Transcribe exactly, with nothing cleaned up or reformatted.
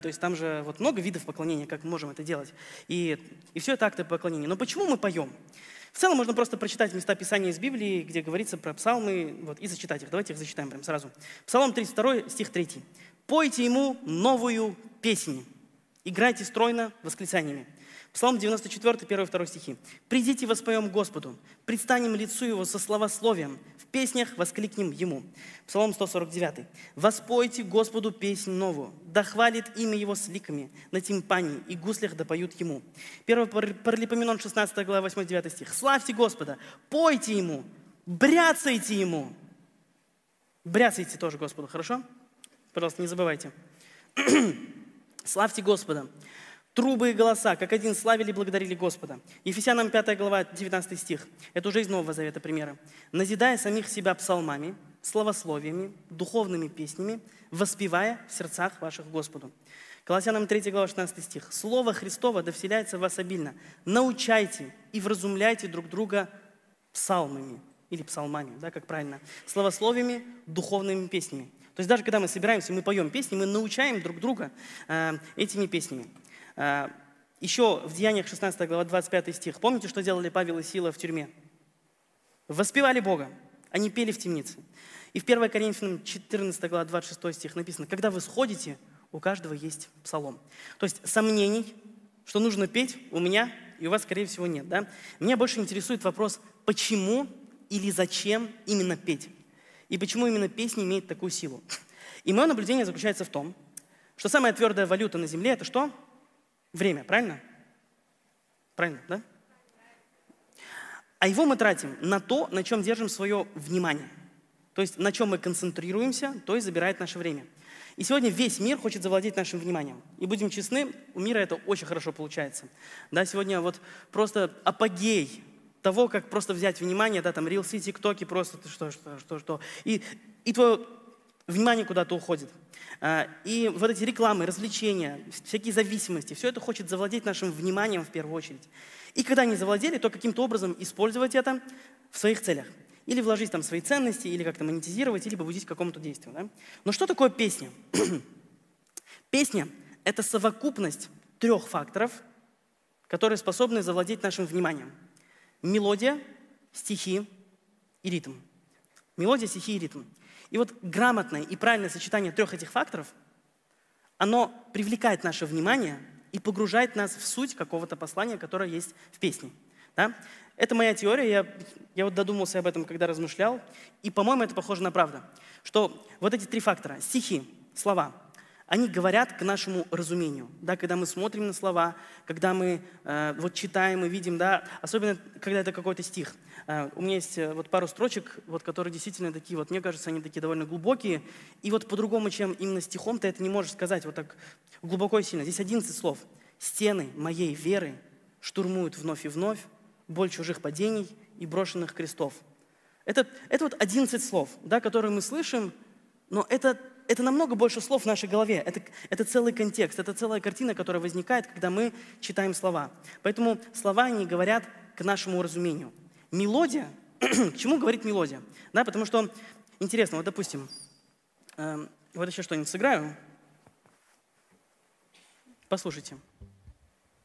То есть там же вот много видов поклонения, как мы можем это делать. И, и все это акты поклонения. Но почему мы поем? В целом можно просто прочитать места Писания из Библии, где говорится про псалмы, вот, и зачитать их. Давайте их зачитаем прямо сразу. Псалом тридцать два, стих три. «Пойте ему новую песнь, играйте стройно восклицаниями». Псалом девяносто четыре, первый второй стихи. «Придите, воспоем Господу, предстанем лицу Его со славословием, в песнях воскликнем Ему». Псалом сто сорок девять. «Воспойте Господу песнь новую, да хвалит имя Его с ликами, на тимпане и гуслях да поют Ему». первый Паралипоменон, шестнадцатая глава, восьмой-девятый стих. «Славьте Господа, пойте Ему, бряцайте Ему». Бряцайте тоже Господу, хорошо? Пожалуйста, не забывайте. «Славьте Господа». Трубы и голоса, как один, славили и благодарили Господа. Ефесянам пятая глава, девятнадцатый стих. Это уже из Нового Завета примеры. «Назидая самих себя псалмами, славословиями, духовными песнями, воспевая в сердцах ваших Господу». Колоссянам третья глава, шестнадцатый стих. «Слово Христово да вселяется в вас обильно. Научайте и вразумляйте друг друга псалмами». Или псалмами, да, как правильно. Славословиями, духовными песнями. То есть даже когда мы собираемся, мы поем песни, мы научаем друг друга э, этими песнями. Еще в Деяниях шестнадцатая глава, двадцать пятый стих. Помните, что делали Павел и Сила в тюрьме? Воспевали Бога. Они пели в темнице. И в первое Коринфянам четырнадцатая глава, двадцать шестой стих написано: «Когда вы сходите, у каждого есть псалом». То есть сомнений, что нужно петь, у меня и у вас, скорее всего, нет. Да? Меня больше интересует вопрос, почему или зачем именно петь? И почему именно песня имеет такую силу? И мое наблюдение заключается в том, что самая твердая валюта на земле – это что? Время, правильно? Правильно, да? А его мы тратим на то, на чем держим свое внимание. То есть на чем мы концентрируемся, то и забирает наше время. И сегодня весь мир хочет завладеть нашим вниманием. И будем честны, у мира это очень хорошо получается. Да, сегодня вот просто апогей того, как просто взять внимание, да, там рилсы, тиктоки, просто что, что, что, что. И, и твое внимание куда-то уходит. И вот эти рекламы, развлечения, всякие зависимости, все это хочет завладеть нашим вниманием в первую очередь. И когда они завладели, то каким-то образом использовать это в своих целях. Или вложить там свои ценности, или как-то монетизировать, или побудить к какому-то действию. Да? Но что такое песня? Песня – это совокупность трех факторов, которые способны завладеть нашим вниманием. Мелодия, стихи и ритм. Мелодия, стихи и ритм. И вот грамотное и правильное сочетание трех этих факторов, оно привлекает наше внимание и погружает нас в суть какого-то послания, которое есть в песне. Да? Это моя теория, я, я вот додумался об этом, когда размышлял, и, по-моему, это похоже на правду, что вот эти три фактора, стихи, слова, они говорят к нашему разумению. Да, когда мы смотрим на слова, когда мы э, вот читаем и видим, да, особенно когда это какой-то стих. Э, у меня есть э, вот пару строчек, вот, которые действительно такие, вот, мне кажется, они такие довольно глубокие. И вот по-другому, чем именно стихом, ты это не можешь сказать вот так глубоко и сильно. Здесь одиннадцать слов. «Стены моей веры штурмуют вновь и вновь, боль чужих падений и брошенных крестов». Это, это вот одиннадцать слов, да, которые мы слышим, но это... Это намного больше слов в нашей голове. Это, это целый контекст, это целая картина, которая возникает, когда мы читаем слова. Поэтому слова, они говорят к нашему разумению. Мелодия, к чему говорит мелодия? Да, потому что, интересно, вот допустим, э, вот еще что-нибудь сыграю. Послушайте.